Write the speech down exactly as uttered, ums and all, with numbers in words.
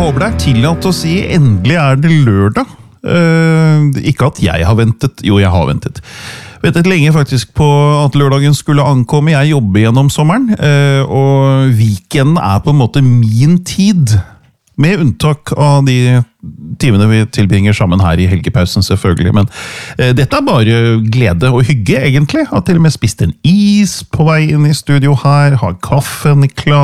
håper det er tillatt å si endelig er det lørdag. Uh, ikke at jeg har ventet, jo jeg har ventet. Ventet lenge faktisk på at lørdagen skulle ankomme. Jeg jobber gjennom sommeren, uh, og weekenden er på en måte min tid. Med unntak av de timene vi tilbringer sammen her i helgepausen selvfølgelig. Men uh, dette er bare glede og hygge egentlig. Har til og med spist en is på vei inn i studio her, har kaffen klar.